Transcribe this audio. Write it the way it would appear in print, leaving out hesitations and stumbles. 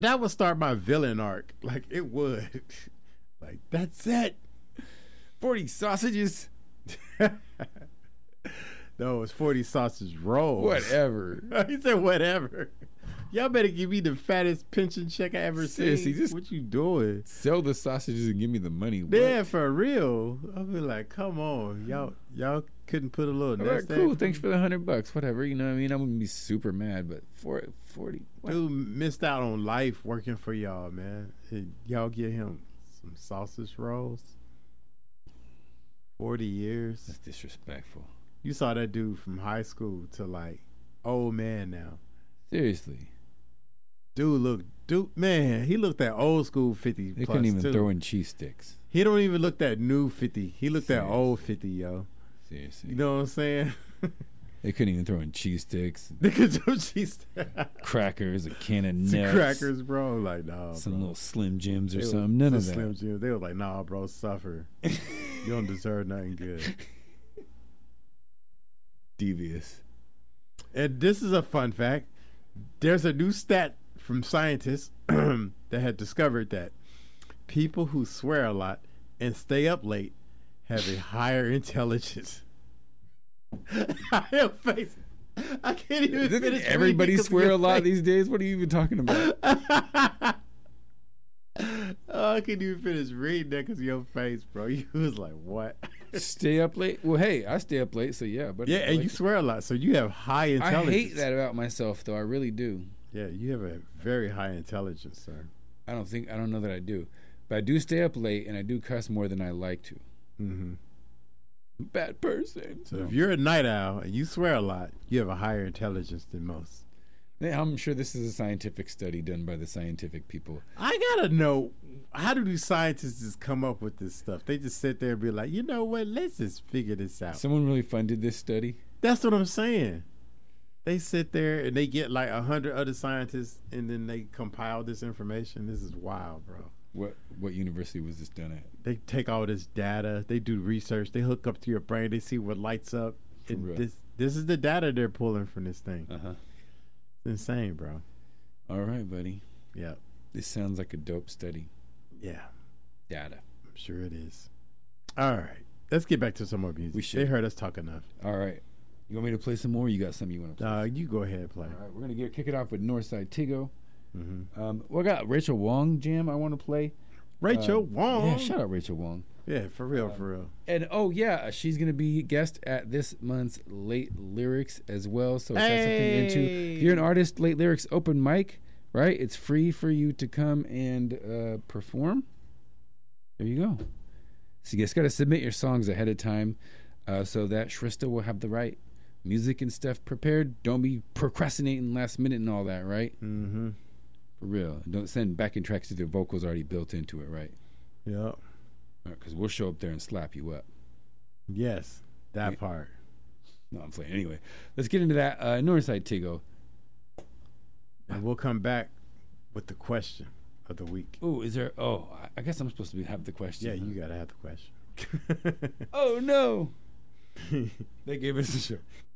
That would start my villain arc. Like, it would. Like, that's it. 40 sausages. No, it's 40 sausage rolls. Whatever. He said whatever. Y'all better give me the fattest pension check I ever Seriously, seen. just what you doing? Sell the sausages and give me the money. What? Yeah, for real. I'll be like, come on. Y'all couldn't put a little All right, nest cool. egg? Thanks for the $100. Whatever. You know what I mean? I'm going to be super mad, but 40. What? Dude missed out on life working for y'all, man. Y'all get him some sausage rolls. 40 years. That's disrespectful. You saw that dude from high school to like old man now. Seriously. Dude, man, he looked that old school 50 They plus couldn't even too. throw in cheese sticks. He don't even look that new 50. He looked that Seriously. old 50, yo. Seriously. You know what I'm saying? They couldn't even throw in cheese sticks, They could throw cheese. crackers, a can of Some nuts, crackers, bro. Like, nah, some bro. little Slim Jims or They something. were- None of some that. Slim Jim. They were like, nah, bro, suffer. You don't deserve nothing good. Devious. And this is a fun fact. There's a new stat from scientists that had discovered that people who swear a lot and stay up late have a higher intelligence. Your face. I can't even Doesn't finish everybody reading 'cause of swear your a lot face. these days? What are you even talking about? Oh, I can't even finish reading that because of your face, bro. You was like, what? Stay up late? Well, hey, I stay up late, so yeah. But Yeah, I and like you it. swear a lot, so you have high I intelligence. hate that about myself, though. I really do. Yeah, you have a very high intelligence, sir. I don't know that I do. But I do stay up late, and I do cuss more than I like to. Mm-hmm. Bad person. So if you're a night owl and you swear a lot, you have a higher intelligence than most. Yeah, I'm sure this is a scientific study done by the scientific people. I gotta know, how do these scientists just come up with this stuff? They just sit there and be like, you know what? Let's just figure this out. Someone really funded this study? That's what I'm saying. They sit there and they get like 100 other scientists and then they compile this information. This is wild, bro. What university was this done at? They take all this data, they do research, they hook up to your brain, they see what lights up. For And real. this is the data they're pulling from this thing. Uh-huh. It's insane, bro. All right, buddy. Yeah. This sounds like a dope study. Yeah. Data. I'm sure it is. All right. Let's get back to some more music. We should. They heard us talk enough. All right. You want me to play some more? Or you got something you want to play? You go ahead, play. All right, we're gonna kick it off with Northside Tigo. Mm-hmm. We got Rachel Wong jam I want to play. Rachel Wong. Yeah, shout out Rachel Wong. Yeah, for real, for real. And she's gonna be guest at this month's Late Lyrics as well. So if that's something you're into. If you're an artist, Late Lyrics open mic, right? It's free for you to come and perform. There you go. So you just gotta submit your songs ahead of time, so that Shrista will have the right music and stuff prepared. Don't be procrastinating last minute and all that, right? Mm-hmm. For real. Don't send backing tracks if the vocals already built into it, right? Yep. Because we'll show up there and slap you up. Yes, that Yeah. part. No, I'm playing. Anyway, let's get into that. Northside Tigo. And we'll come back with the question of the week. Oh, is there? Oh, I guess I'm supposed to have the question. Yeah, huh? you got to have the question. Oh, no. They gave us a show.